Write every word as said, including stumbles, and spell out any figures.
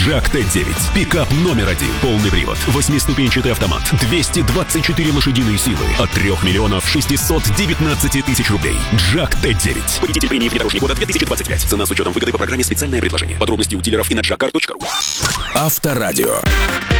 Джак Т девять. Пикап номер один. Полный привод. Восьмиступенчатый автомат. двести двадцать четыре лошадиные силы. От трех миллионов шестисот девятнадцати тысяч рублей. Джак Т девять. Победитель премии «Внедорожник года» две тысячи двадцать пять. Цена с учетом выгоды по программе «Специальное предложение». Подробности у дилеров и на джаккар точка ру. Авторадио.